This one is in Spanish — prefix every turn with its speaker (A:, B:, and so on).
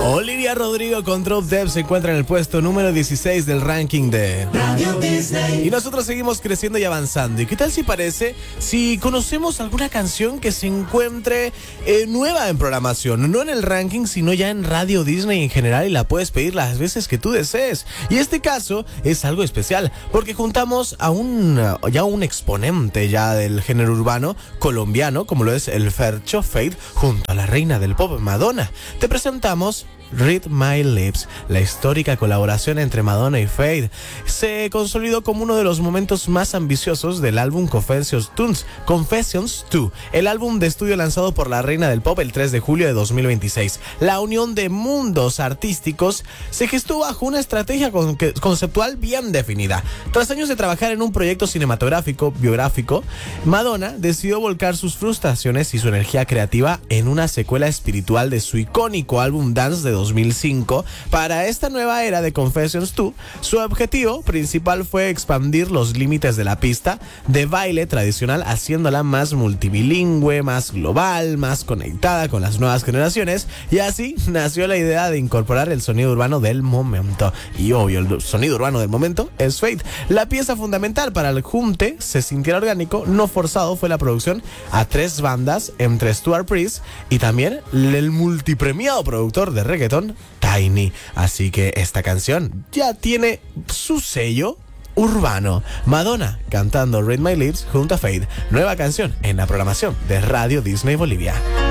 A: Olivia Rodrigo con Drop Dead se encuentra en el puesto número 16 del ranking de Radio Disney. Y nosotros seguimos creciendo y avanzando. ¿Y qué tal si parece si conocemos alguna canción que se encuentre nueva en programación? No en el ranking, sino ya en Radio Disney en general, y la puedes pedir las veces que tú desees. Y este caso es algo especial porque juntamos a un exponente ya del género urbano colombiano, como lo es el Fercho Fade, junto a la reina del pop Madonna. Te presentamos Read My Lips. La histórica colaboración entre Madonna y Fade se consolidó como uno de los momentos más ambiciosos del álbum Confessions 2, el álbum de estudio lanzado por la reina del pop el 3 de julio de 2026. La unión de mundos artísticos se gestó bajo una estrategia conceptual bien definida. Tras años de trabajar en un proyecto cinematográfico biográfico, Madonna decidió volcar sus frustraciones y su energía creativa en una secuela espiritual de su icónico álbum Dance de 2005. Para esta nueva era de Confessions 2, su objetivo principal fue expandir los límites de la pista de baile tradicional, haciéndola más multibilingüe, más global, más conectada con las nuevas generaciones, y así nació la idea de incorporar el sonido urbano del momento. Y obvio, el sonido urbano del momento es Fade. La pieza fundamental para el junte se sintiera orgánico, no forzado, fue la producción a 3 bandas, entre Stuart Priest y también el multipremiado productor de reggaeton Tiny. Así que esta canción ya tiene su sello urbano. Madonna cantando Read My Lips junto a Fade, nueva canción en la programación de Radio Disney Bolivia.